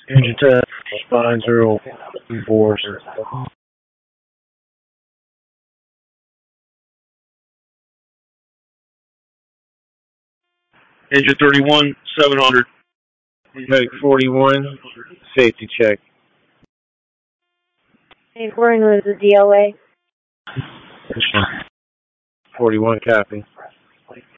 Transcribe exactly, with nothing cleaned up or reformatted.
Engine test, nine zero four. Engine thirty-one, seven hundred. Make forty-one, safety check. Hey, Florian was the D L A. forty-one, copy.